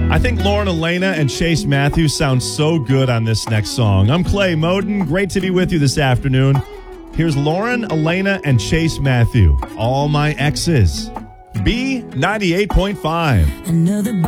I think Lauren Elena and Chase Matthews sound so good on this next song. I'm Clay Moden. Great to be with you this afternoon. Here's Lauren Elena and Chase Matthew. All My Exes. B98.5.